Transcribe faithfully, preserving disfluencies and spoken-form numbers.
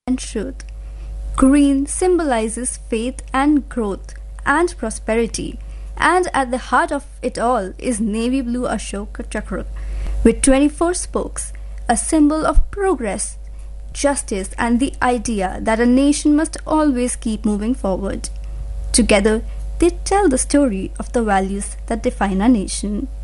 and truth. Green symbolizes faith and growth and prosperity, and at the heart of it all is navy blue Ashoka Chakra with twenty-four spokes, a symbol of progress, justice, and the idea that a nation must always keep moving forward. Together, they tell the story of the values that define a nation.